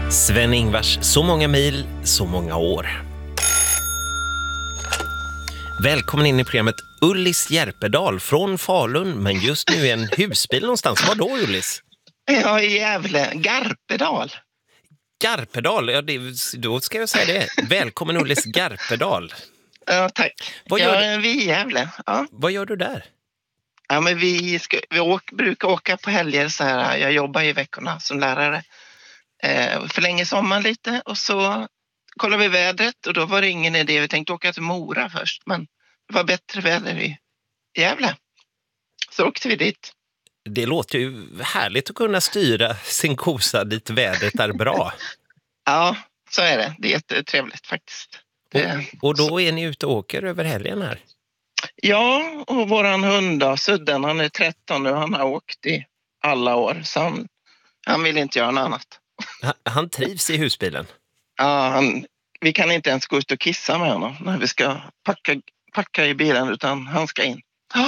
Sven-Ingvars, så många mil, så många år. Välkommen in i programmet Ullis Järpedal från Falun, men just nu är en husbil någonstans. Var då, Ullis? Ja, i Gävle. Garpedal. Garpedal, ja, då ska jag säga det. Välkommen Ullis Garpedal. Ja, tack. Vi i Gävle. Ja. Vad gör du där? Ja, men vi brukar åka på helger så här. Jag jobbar i veckorna som lärare. Förlänger sommaren lite och så kollar vi vädret och då var det ingen idé. Vi tänkte åka till Mora först, men det var bättre väder i Gävle. Så åkte vi dit. Det låter ju härligt att kunna styra sin kosa dit vädret är bra. Ja, så är det. Det är jättetrevligt faktiskt. Och då är ni ute och åker över helgen här? Ja, och våran hund då, Sudden, han är 13 nu. Han har åkt i alla år, så han vill inte göra något annat. Han trivs i husbilen? Ja, vi kan inte ens gå ut och kissa med honom när vi ska packa i bilen, utan han ska in. Ja.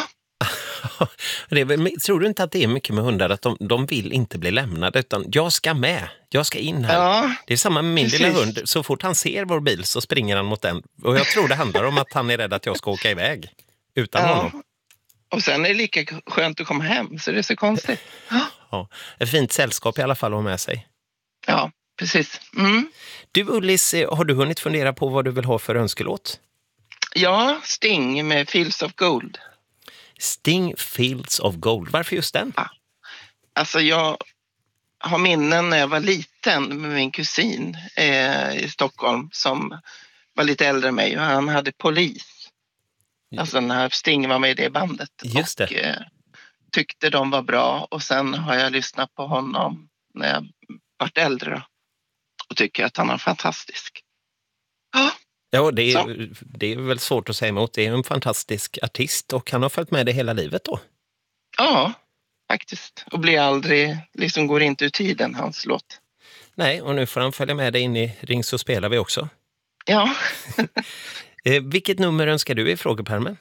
Tror du inte att det är mycket med hundar att de vill inte bli lämnade, utan jag ska med, jag ska in här. Ja, det är samma med min lilla hund. Så fort han ser vår bil så springer han mot den. Och jag tror det handlar om att han är rädd att jag ska åka iväg utan honom. Och sen är det lika skönt att komma hem, så det är så konstigt. Ja, ett fint sällskap i alla fall att ha med sig. Ja, precis. Mm. Du Ullis, har du hunnit fundera på vad du vill ha för önskelåt? Ja, Sting med Fields of Gold. Sting, Fields of Gold. Varför just den? Ja. Alltså jag har minnen när jag var liten med min kusin i Stockholm som var lite äldre än mig. Och han hade Polis. Alltså när Sting var med i det bandet. Just det. Och tyckte de var bra. Och sen har jag lyssnat på honom när jag varit äldre då. Och tycker att han är fantastisk. Ja, det är väl svårt att säga emot. Det är en fantastisk artist och han har följt med det hela livet då. Ja, faktiskt. Och blir aldrig, liksom går inte ur tiden, hans låt. Nej, och nu får han följa med dig in i Ring så spelar vi också. Ja. Vilket nummer önskar du i frågepärmen?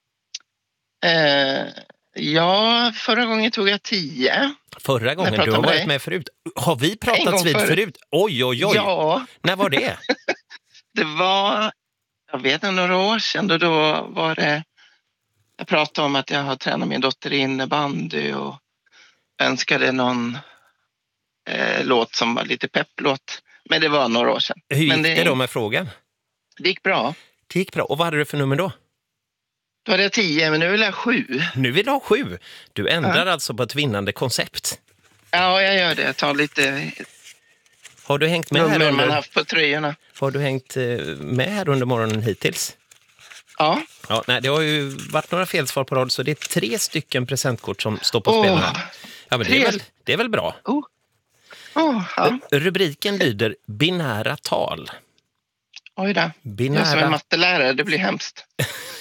Ja, förra gången tog jag 10. Förra gången? Du har varit med förut. Har vi pratats vid förut? Oj. Ja. När var det? Det var, jag vet inte, några år sedan. Då var det, jag pratade om att jag har tränat min dotter i innebandy och önskade någon låt som var lite pepplåt. Men det var några år sedan. Hur gick det då med frågan? Det gick bra. Det gick bra. Och vad hade du för nummer då? Då hade jag 10, men nu vill jag 7. Nu vill du ha 7? Du ändrar alltså på ett vinnande koncept? Ja, jag gör det. Jag tar lite... Har du hängt med här under... man haft på tröjorna. Har du hängt med här under morgonen hittills? Ja. Nej, det har ju varit några felsvar på rad, så det är 3 stycken presentkort som står på spel här. Ja, men det är väl bra? Ja. Rubriken lyder binära tal. Oj då. Jag som är mattelärare, det blir hemskt.